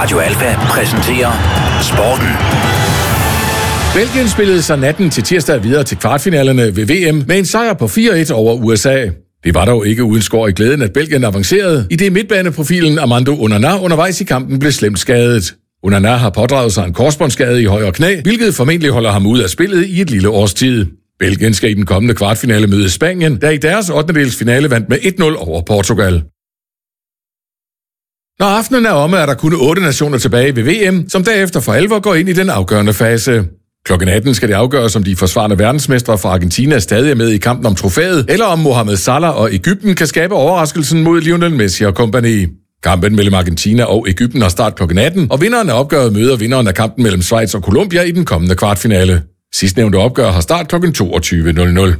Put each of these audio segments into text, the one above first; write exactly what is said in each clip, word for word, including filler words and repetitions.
Radio Alfa præsenterer Sporten. Belgien spillede sig natten til tirsdag videre til kvartfinalerne ved V M med en sejr på fire et over U S A. Det var dog ikke uden skår i glæden, at Belgien avancerede, i det midtbaneprofilen Armando Onana undervejs i kampen blev slemt skadet. Onana har pådraget sig en korsbåndsskade i højre knæ, hvilket formentlig holder ham ud af spillet i et lille års tid. Belgien skal i den kommende kvartfinale møde Spanien, der i deres ottendedelsfinale vandt med et nul over Portugal. Når aftenen er omme, er der kun otte nationer tilbage ved V M, som derefter for alvor går ind i den afgørende fase. Klokken atten skal det afgøres, om de forsvarende verdensmestre fra Argentina stadig er med i kampen om trofæet, eller om Mohamed Salah og Egypten kan skabe overraskelsen mod Lionel Messi og kompagni. Kampen mellem Argentina og Egypten har start klokken atten, og vinderen af opgøret møder vinderen af kampen mellem Schweiz og Colombia i den kommende kvartfinale. Sidstnævnte opgør har start klokken toogtyve nul nul.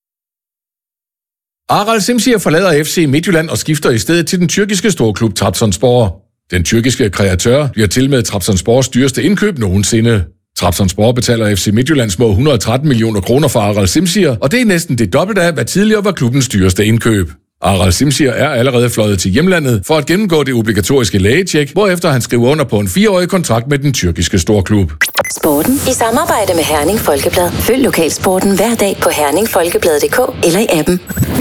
Aral Simsier forlader F C Midtjylland og skifter i stedet til den tyrkiske storklub Trabzonspor. Den tyrkiske kreatør bliver til med Trabzonspors dyreste indkøb nogensinde. Trabzonspor betaler F C Midtjylland små et hundrede og tretten millioner kroner for Aral Simsier, og det er næsten det dobbelte af, hvad tidligere var klubbens dyreste indkøb. Aral Simsier er allerede fløjet til hjemlandet for at gennemgå det obligatoriske lægetjek, hvorefter han skriver under på en fireårig kontrakt med den tyrkiske storklub. Sporten i samarbejde med Herning Folkeblad. Følg lokalsporten hver dag på herning folkeblad punktum d k eller i appen.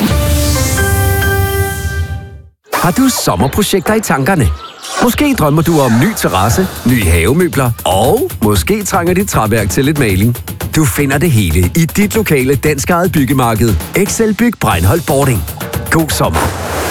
Har du sommerprojekter i tankerne? Måske drømmer du om ny terrasse, nye havemøbler, og måske trænger dit træværk til lidt maling. Du finder det hele i dit lokale danskejede byggemarked, Excel Byg Breinholt Boarding. God sommer.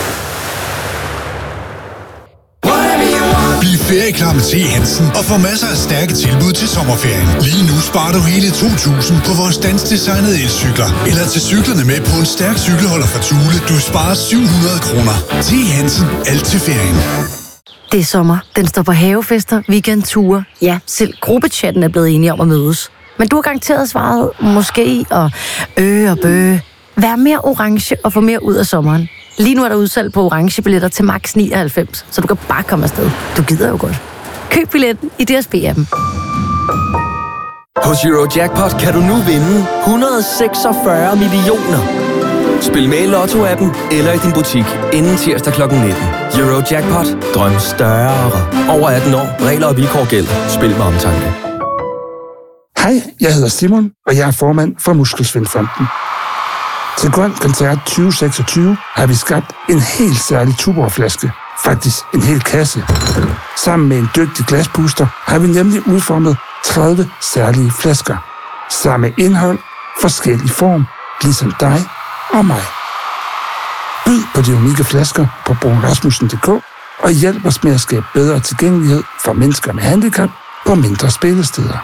Bliv ferieklar med T. Hansen og få masser af stærke tilbud til sommerferien. Lige nu sparer du hele to tusind på vores danskdesignede elcykler. Eller til cyklerne med på en stærk cykelholder fra Thule. Du sparer syv hundrede kroner. T. Hansen. Alt til ferien. Det er sommer. Den står på havefester, weekendture. Ja, selv gruppechatten er blevet enige om at mødes. Men du har garanteret svaret måske og øh og bøge. Vær mere orange og få mere ud af sommeren. Lige nu er der udsalg på orange billetter til max nioghalvfems, så du kan bare komme afsted. Du gider jo godt. Køb billetten i D S B-appen. Hos Eurojackpot kan du nu vinde et hundrede og seksogfyrre millioner. Spil med i Lotto-appen eller i din butik inden tirsdag klokken nitten. Eurojackpot. Drøm større. Over atten år. Regler og vilkår gælder. Spil med omtanke. Hej, jeg hedder Simon, og jeg er formand for Muskelsvindfonden. Til Grøn Koncert tyve seksogtyve har vi skabt en helt særlig Tuborg-flaske. Faktisk en hel kasse. Sammen med en dygtig glaspuster har vi nemlig udformet tredive særlige flasker. Samme indhold, forskellig form, ligesom dig og mig. Byd på de unikke flasker på bruun rasmussen punktum d k og hjælp os med at skabe bedre tilgængelighed for mennesker med handicap på mindre spillesteder.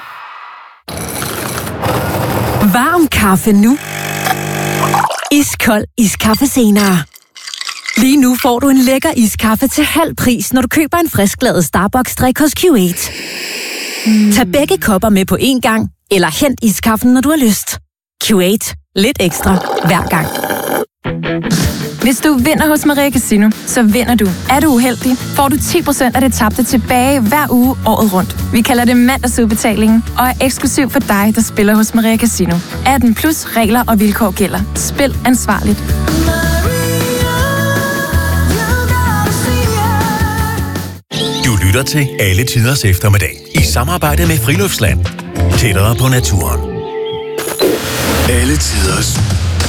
Varm kaffe nu. Iskold iskaffe senere. Lige nu får du en lækker iskaffe til halv pris, når du køber en frisklavet Starbucks-drik hos Q otte. Mm. Tag begge kopper med på én gang, eller hent iskaffen, når du har lyst. Q otte. Lidt ekstra hver gang. Hvis du vinder hos Maria Casino, så vinder du. Er du uheldig, får du ti procent af det tabte tilbage hver uge året rundt. Vi kalder det mandagsudbetalingen, og er eksklusiv for dig, der spiller hos Maria Casino. atten plus regler og vilkår gælder. Spil ansvarligt. Du lytter til Alle Tiders Eftermiddag i samarbejde med Friluftsland. Tættere på naturen. Alle Tiders